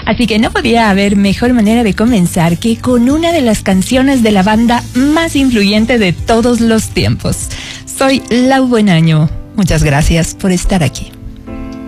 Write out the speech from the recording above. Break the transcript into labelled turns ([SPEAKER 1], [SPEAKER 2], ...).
[SPEAKER 1] Así que no podía haber mejor manera de comenzar que con una de las canciones de la banda más influyente de todos los tiempos. Soy Lau Buenaño. Muchas gracias por estar aquí.